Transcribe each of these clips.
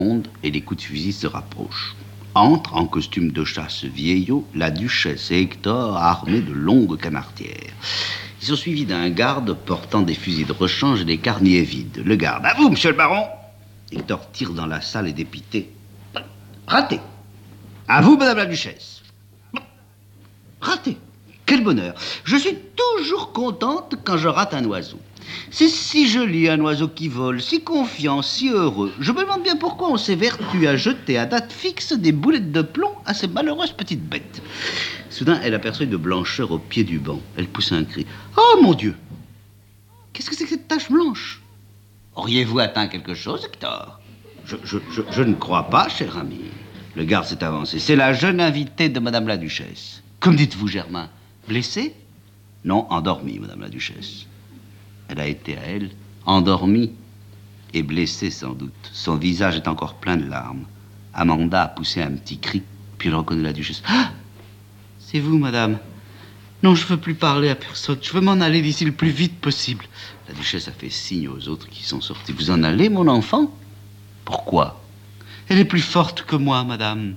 et les coups de fusil se rapprochent. Entre, en costume de chasse vieillot, la duchesse et Hector armés de longues canardières. Ils sont suivis d'un garde portant des fusils de rechange et des carniers vides. Le garde: à vous, monsieur le baron. Hector tire dans la salle et dépité. Raté. À vous, madame la duchesse. Raté. Quel bonheur. Je suis toujours contente quand je rate un oiseau. C'est si joli, un oiseau qui vole, si confiant, si heureux. Je me demande bien pourquoi on s'évertue à jeter à date fixe des boulettes de plomb à ces malheureuses petites bêtes. Soudain, elle aperçoit une blancheur au pied du banc. Elle pousse un cri. Oh, mon Dieu! Qu'est-ce que c'est que cette tache blanche? Auriez-vous atteint quelque chose, Hector? Je ne crois pas, cher ami. Le garde s'est avancé. C'est la jeune invitée de madame la duchesse. Comme dites-vous, Germain? Blessée? Non, endormie, madame la duchesse. Elle a été à elle, endormie et blessée sans doute. Son visage est encore plein de larmes. Amanda a poussé un petit cri, puis elle reconnaît la duchesse. Ah! C'est vous, madame. Non, je ne veux plus parler à personne. Je veux m'en aller d'ici le plus vite possible. La duchesse a fait signe aux autres qui sont sortis. Vous en allez, mon enfant? Pourquoi? Elle est plus forte que moi, madame.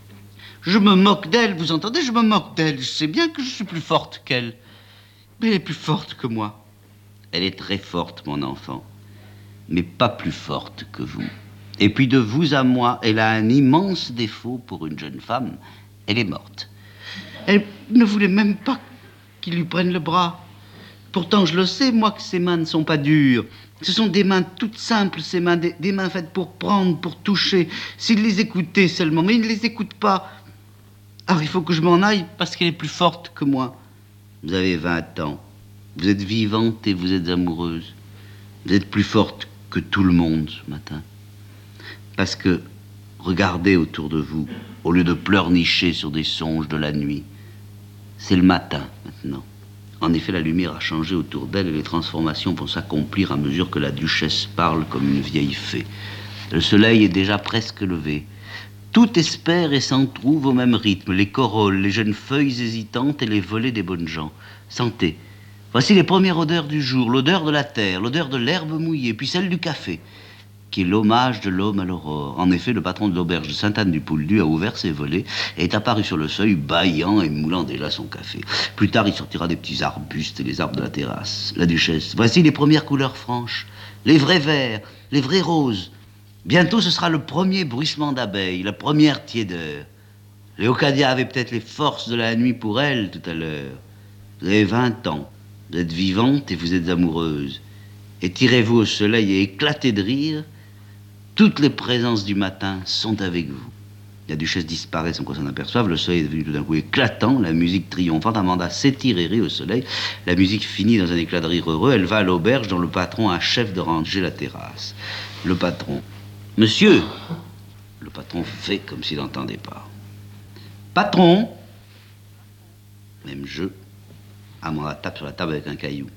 Je me moque d'elle, vous entendez? Je me moque d'elle. Je sais bien que je suis plus forte qu'elle. Mais elle est plus forte que moi. Elle est très forte, mon enfant, mais pas plus forte que vous. Et puis de vous à moi, elle a un immense défaut pour une jeune femme. Elle est morte. Elle ne voulait même pas qu'il lui prenne le bras. Pourtant, je le sais, moi, que ses mains ne sont pas dures. Ce sont des mains toutes simples, ces mains, des mains faites pour prendre, pour toucher. S'il les écoutait seulement, mais il ne les écoute pas. Alors il faut que je m'en aille parce qu'elle est plus forte que moi. Vous avez 20 ans. Vous êtes vivante et vous êtes amoureuse. Vous êtes plus forte que tout le monde ce matin. Parce que regardez autour de vous, au lieu de pleurnicher sur des songes de la nuit. C'est le matin maintenant. En effet, la lumière a changé autour d'elle et les transformations vont s'accomplir à mesure que la duchesse parle comme une vieille fée. Le soleil est déjà presque levé. Tout espère et s'en trouve au même rythme. Les corolles, les jeunes feuilles hésitantes et les volets des bonnes gens. Sentez. Voici les premières odeurs du jour, l'odeur de la terre, l'odeur de l'herbe mouillée, puis celle du café, qui est l'hommage de l'homme à l'aurore. En effet, le patron de l'auberge de Sainte-Anne-du-Pouldu a ouvert ses volets et est apparu sur le seuil, bâillant et moulant déjà son café. Plus tard, il sortira des petits arbustes et les arbres de la terrasse. La duchesse, voici les premières couleurs franches, les vrais verts, les vrais roses. Bientôt, ce sera le premier bruissement d'abeilles, la première tiédeur. Léocadia avait peut-être les forces de la nuit pour elle tout à l'heure. Vous avez 20 ans. Vous êtes vivante et vous êtes amoureuse. Étirez-vous au soleil et éclatez de rire. Toutes les présences du matin sont avec vous. La duchesse disparaît sans qu'on s'en aperçoive. Le soleil est devenu tout d'un coup éclatant. La musique triomphante. Amanda s'étire et rit au soleil. La musique finit dans un éclat de rire heureux. Elle va à l'auberge dont le patron achève de ranger la terrasse. Le patron. Monsieur. Le patron fait comme s'il n'entendait pas. Patron. Même jeu. Amanda tape sur la table avec un caillou.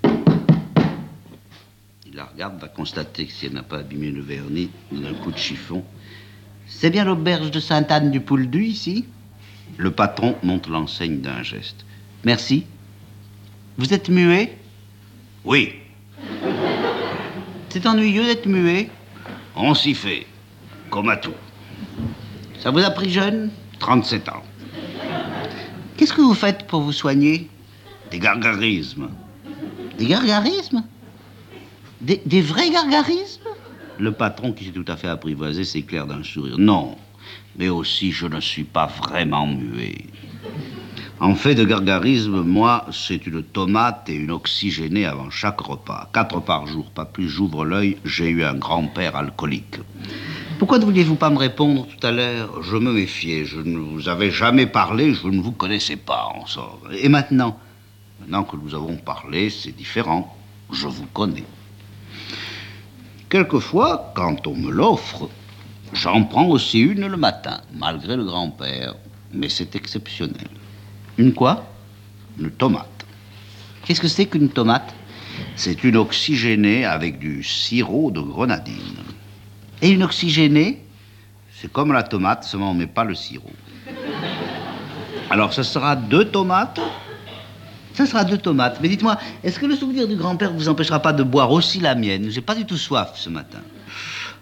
Il la regarde, va constater que si elle n'a pas abîmé le vernis d'un coup de chiffon. C'est bien l'auberge de Sainte-Anne-du-Pouldu, ici? Le patron monte l'enseigne d'un geste. Merci. Vous êtes muet? Oui. C'est ennuyeux d'être muet? On s'y fait, comme à tout. Ça vous a pris jeune? 37 ans. Qu'est-ce que vous faites pour vous soigner? Des gargarismes. Des gargarismes? Des vrais gargarismes? Le patron, qui s'est tout à fait apprivoisé, s'éclaire d'un sourire. Non, mais aussi je ne suis pas vraiment muet. En fait de gargarisme, moi, c'est une tomate et une oxygénée avant chaque repas. 4 par jour, pas plus, j'ouvre l'œil, j'ai eu un grand-père alcoolique. Pourquoi ne vouliez-vous pas me répondre tout à l'heure? Je me méfiais, je ne vous avais jamais parlé, je ne vous connaissais pas, en somme. Et maintenant? Maintenant que nous avons parlé, c'est différent. Je vous connais. Quelquefois, quand on me l'offre, j'en prends aussi une le matin, malgré le grand-père. Mais c'est exceptionnel. Une quoi? Une tomate. Qu'est-ce que c'est qu'une tomate? C'est une oxygénée avec du sirop de grenadine. Et une oxygénée? C'est comme la tomate, seulement on ne met pas le sirop. Alors, ce sera 2 tomates? Ça sera 2 tomates. Mais dites-moi, est-ce que le souvenir du grand-père ne vous empêchera pas de boire aussi la mienne? J'ai pas du tout soif ce matin.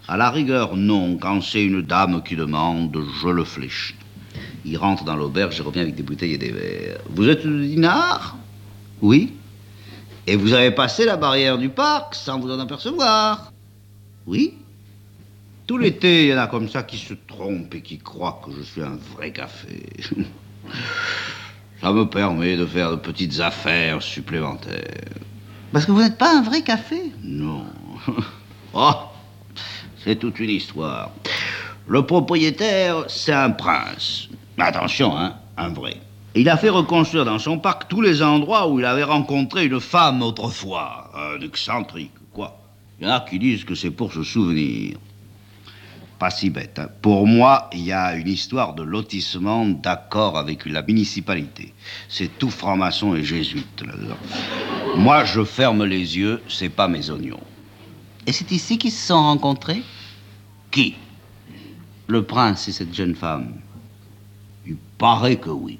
À la rigueur, non. Quand c'est une dame qui demande, je le fléchis. Il rentre dans l'auberge et revient avec des bouteilles et des verres. Vous êtes de Dinard? Oui. Et vous avez passé la barrière du parc sans vous en apercevoir? Oui. Tout l'été, il y en a comme ça qui se trompent et qui croient que je suis un vrai café. Ça me permet de faire de petites affaires supplémentaires. Parce que vous n'êtes pas un vrai café? Non. Oh, c'est toute une histoire. Le propriétaire, c'est un prince. Attention, hein, un vrai. Il a fait reconstruire dans son parc tous les endroits où il avait rencontré une femme autrefois. Un excentrique, quoi. Il y en a qui disent que c'est pour se souvenir. Pas si bête, hein. Pour moi, il y a une histoire de lotissement d'accord avec la municipalité. C'est tout franc-maçon et jésuite, là-dedans. Moi, je ferme les yeux, c'est pas mes oignons. Et c'est ici qu'ils se sont rencontrés? Qui? Le prince et cette jeune femme. Il paraît que oui.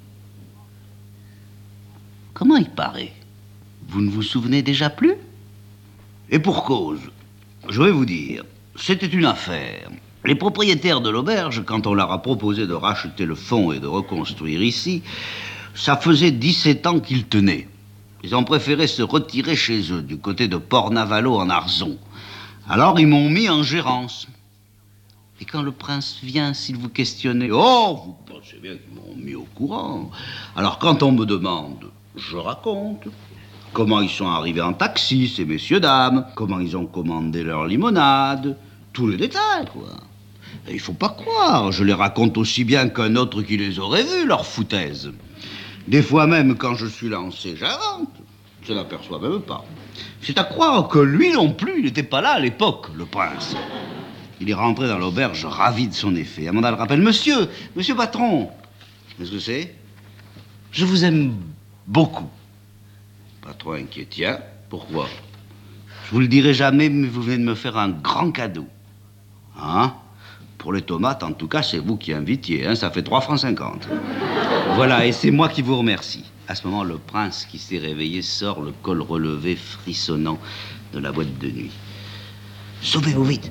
Comment il paraît? Vous ne vous souvenez déjà plus? Et pour cause. Je vais vous dire, c'était une affaire. Les propriétaires de l'auberge, quand on leur a proposé de racheter le fonds et de reconstruire ici, ça faisait 17 ans qu'ils tenaient. Ils ont préféré se retirer chez eux, du côté de Port-Navalo en Arzon. Alors ils m'ont mis en gérance. Et quand le prince vient, s'il vous questionnait, oh, vous pensez bien qu'ils m'ont mis au courant. Alors quand on me demande, je raconte. Comment ils sont arrivés en taxi, ces messieurs, dames. Comment ils ont commandé leur limonade. Tous les détails, quoi. Et il faut pas croire, je les raconte aussi bien qu'un autre qui les aurait vus, leurs foutaises. Des fois même, quand je suis lancé, j'invente. Je ne l'aperçois même pas. C'est à croire que lui non plus, il n'était pas là à l'époque, le prince. Il est rentré dans l'auberge ravi de son effet. Amanda le rappelle, monsieur patron. Qu'est-ce que c'est? Je vous aime beaucoup. Pas trop inquiet. Tiens, pourquoi? Je vous le dirai jamais, mais vous venez de me faire un grand cadeau. Hein? Pour les tomates, en tout cas, c'est vous qui invitiez, hein, ça fait 3,50 francs. Voilà, et c'est moi qui vous remercie. À ce moment, le prince qui s'est réveillé sort le col relevé frissonnant de la boîte de nuit. Sauvez-vous vite!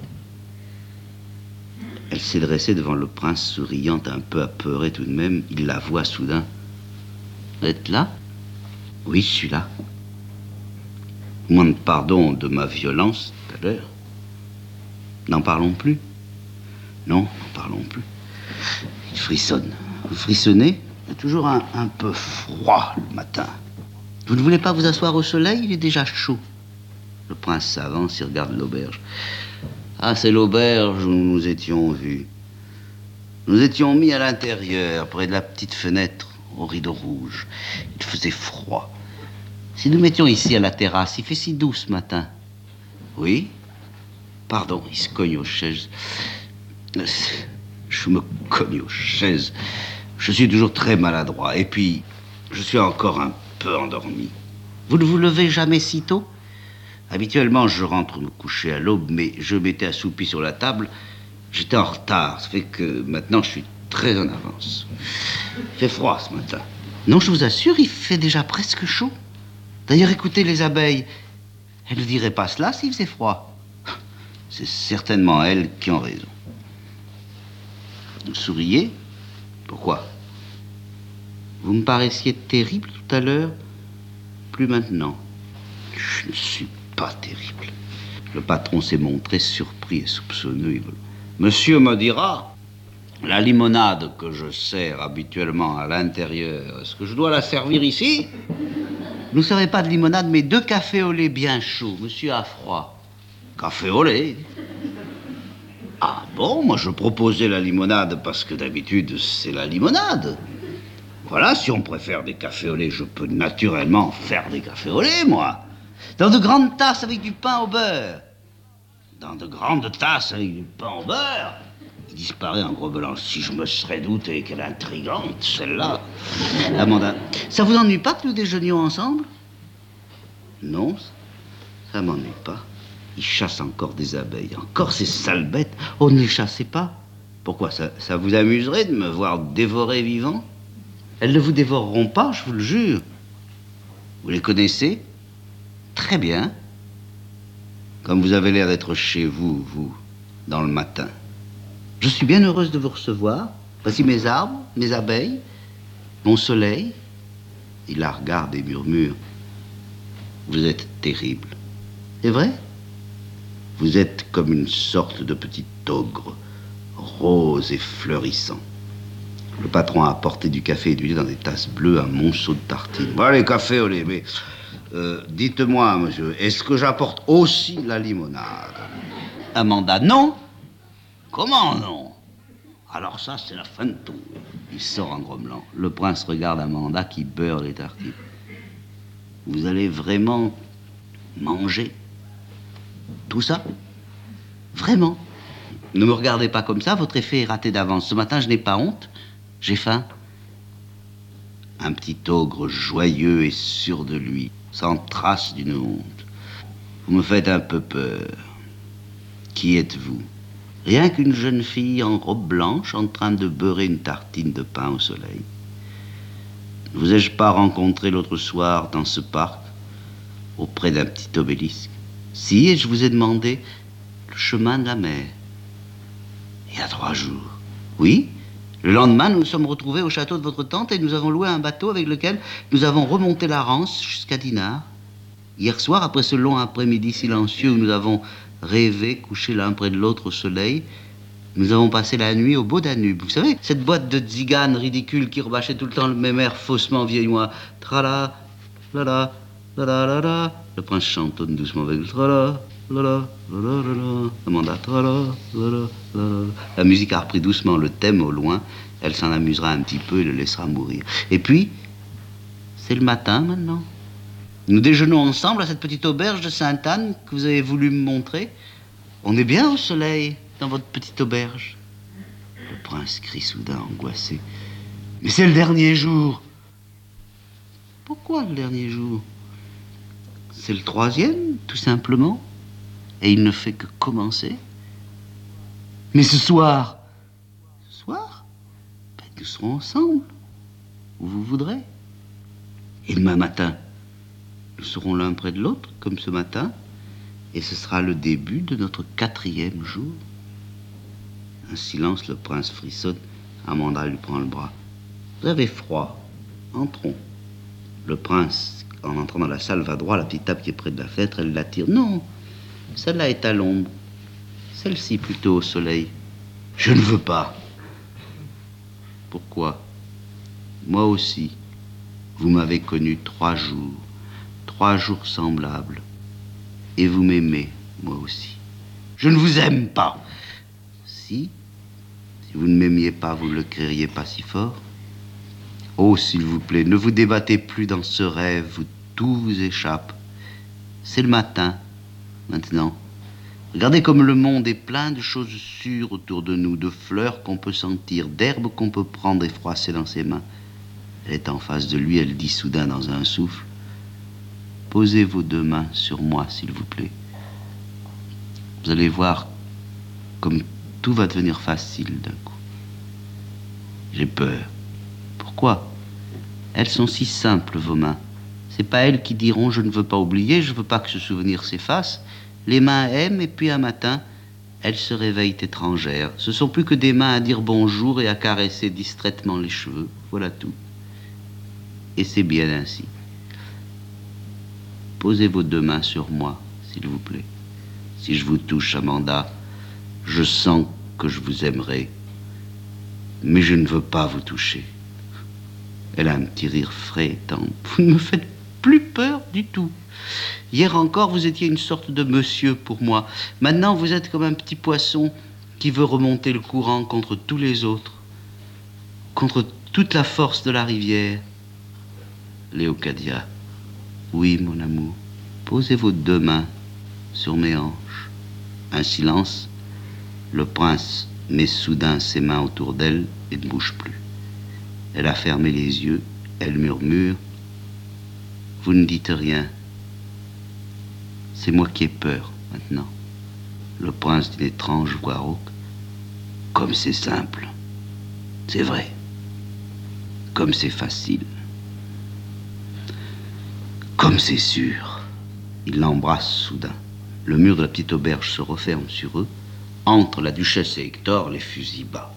Elle s'est dressée devant le prince, souriante, un peu apeurée tout de même. Il la voit soudain. Vous êtes là? Oui, je suis là. Demande pardon de ma violence tout à l'heure. N'en parlons plus. Non, n'en parlons plus. Il frissonne. Vous frissonnez? Il est toujours un peu froid le matin. Vous ne voulez pas vous asseoir au soleil? Il est déjà chaud. Le prince s'avance, il regarde l'auberge. Ah, c'est l'auberge où nous nous étions vus. Nous étions mis à l'intérieur, près de la petite fenêtre, au rideau rouge. Il faisait froid. Si nous mettions ici à la terrasse, il fait si doux ce matin. Oui? Pardon, il se cogne aux chaises. Je me cogne aux chaises. Je suis toujours très maladroit. Et puis, je suis encore un peu endormi. Vous ne vous levez jamais si tôt? Habituellement, je rentre me coucher à l'aube, mais je m'étais assoupi sur la table. J'étais en retard. Ça fait que maintenant, je suis très en avance. Il fait froid ce matin. Non, je vous assure, il fait déjà presque chaud. D'ailleurs, écoutez les abeilles. Elles ne diraient pas cela s'il faisait froid. C'est certainement elles qui ont raison. Vous souriez? Pourquoi? Vous me paraissiez terrible tout à l'heure. Plus maintenant. Je ne suis pas terrible. Le patron s'est montré surpris et soupçonneux. Monsieur me dira, la limonade que je sers habituellement à l'intérieur, est-ce que je dois la servir ici? Vous ne servez pas de limonade, mais 2 cafés au lait bien chauds. Monsieur a froid. Café au lait? Ah bon, moi je proposais la limonade parce que d'habitude c'est la limonade. Voilà, si on préfère des cafés au lait, je peux naturellement faire des cafés au lait, moi. Dans de grandes tasses avec du pain au beurre. Dans de grandes tasses avec du pain au beurre. Il disparaît en grobelant. Si je me serais douté, quelle intrigante, celle-là. Amanda, ça vous ennuie pas que nous déjeunions ensemble? Non, ça m'ennuie pas. Il chasse encore des abeilles. Encore ces sales bêtes. Oh, ne les chassez pas. Pourquoi? Ça vous amuserait de me voir dévorer vivant? Elles ne vous dévoreront pas, je vous le jure. Vous les connaissez? Très bien. Comme vous avez l'air d'être chez vous, vous. dans le matin. Je suis bien heureuse de vous recevoir. Voici mes arbres, mes abeilles, mon soleil. Il la regarde et murmure. Vous êtes terrible. C'est vrai? Vous êtes comme une sorte de petit ogre, rose et fleurissant. Le patron a apporté du café et du lait dans des tasses bleues, un monceau de tartines. Voilà les cafés au lait, mais dites-moi, monsieur, est-ce que j'apporte aussi la limonade? Amanda, non. Comment non? Alors ça, c'est la fin de tout. Il sort en grommelant. Le prince regarde Amanda qui beurre les tartines. Vous allez vraiment manger tout ça? Vraiment? Ne me regardez pas comme ça, votre effet est raté d'avance. Ce matin, je n'ai pas honte, j'ai faim. Un petit ogre joyeux et sûr de lui, sans trace d'une honte. Vous me faites un peu peur. Qui êtes-vous? Rien qu'une jeune fille en robe blanche en train de beurrer une tartine de pain au soleil. Ne vous ai-je pas rencontré l'autre soir dans ce parc, auprès d'un petit obélisque? Si, et je vous ai demandé le chemin de la mer. Il y a 3 jours. Oui, le lendemain, nous nous sommes retrouvés au château de votre tante et nous avons loué un bateau avec lequel nous avons remonté la Rance jusqu'à Dinard. Hier soir, après ce long après-midi silencieux où nous avons rêvé, couchés l'un près de l'autre au soleil, nous avons passé la nuit au beau Danube. Vous savez, cette boîte de tziganes ridicules qui rebâchait tout le temps le même air faussement vieillois. Trala, la la la. Le prince chantonne doucement avec le trala, la. Amanda, trala, la. La musique a repris doucement le thème au loin. Elle s'en amusera un petit peu et le laissera mourir. Et puis, c'est le matin maintenant. Nous déjeunons ensemble à cette petite auberge de Sainte-Anne que vous avez voulu me montrer. On est bien au soleil dans votre petite auberge. Le prince crie soudain angoissé. Mais c'est le dernier jour. Pourquoi le dernier jour? C'est le 3e, tout simplement. Et il ne fait que commencer. Mais ce soir? Ce soir? Ben, nous serons ensemble. Où vous voudrez. Et demain matin? Nous serons l'un près de l'autre, comme ce matin, et ce sera le début de notre 4e jour. Un silence, le prince frissonne. Amanda lui prend le bras. Vous avez froid. Entrons. Le prince, en entrant dans la salle, va droit à la petite table qui est près de la fenêtre. Elle l'attire. Non, celle-là est à l'ombre. Celle-ci plutôt au soleil. Je ne veux pas. Pourquoi? Moi aussi. Vous m'avez connu 3 jours. 3 jours semblables. Et vous m'aimez, moi aussi. Je ne vous aime pas. Si vous ne m'aimiez pas, vous ne le crieriez pas si fort. Oh, s'il vous plaît, ne vous débattez plus dans ce rêve où tout vous échappe. C'est le matin, maintenant. Regardez comme le monde est plein de choses sûres autour de nous, de fleurs qu'on peut sentir, d'herbes qu'on peut prendre et froisser dans ses mains. Elle est en face de lui, elle dit soudain dans un souffle. Posez vos 2 mains sur moi, s'il vous plaît. Vous allez voir comme tout va devenir facile d'un coup. J'ai peur. Pourquoi? Elles sont si simples, vos mains. C'est pas elles qui diront « je ne veux pas oublier, je veux pas que ce souvenir s'efface ». Les mains aiment et puis un matin, elles se réveillent étrangères. Ce sont plus que des mains à dire bonjour et à caresser distraitement les cheveux. Voilà tout. Et c'est bien ainsi. Posez vos 2 mains sur moi, s'il vous plaît. Si je vous touche, Amanda, je sens que je vous aimerai, mais je ne veux pas vous toucher. Elle a un petit rire frais et tendre. Vous ne me faites plus peur du tout. Hier encore, vous étiez une sorte de monsieur pour moi. Maintenant, vous êtes comme un petit poisson qui veut remonter le courant contre tous les autres, contre toute la force de la rivière. Léocadia. Oui, mon amour, posez vos 2 mains sur mes hanches. Un silence. Le prince met soudain ses mains autour d'elle et ne bouge plus. Elle a fermé les yeux. Elle murmure. Vous ne dites rien. C'est moi qui ai peur, maintenant. Le prince d'une étrange voix rauque. Comme c'est simple. C'est vrai. Comme c'est facile. Comme c'est sûr. Il l'embrasse soudain. Le mur de la petite auberge se referme sur eux. Entre la duchesse et Hector, les fusils bas.